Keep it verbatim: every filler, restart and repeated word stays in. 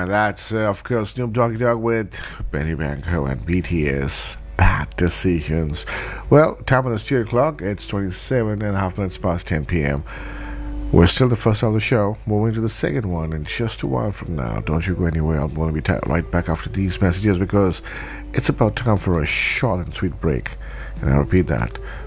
And that's, uh, of course, Snoop Doggy Dogg with Benny Blanco and B T S. Bad decisions. Well, time on the studio clock, it's twenty-seven and a half minutes past ten p.m. We're still the first of the show, moving to the second one in just a while from now. Don't you go anywhere. I'm going to be ta- right back after these messages because it's about time for a short and sweet break. And I repeat that.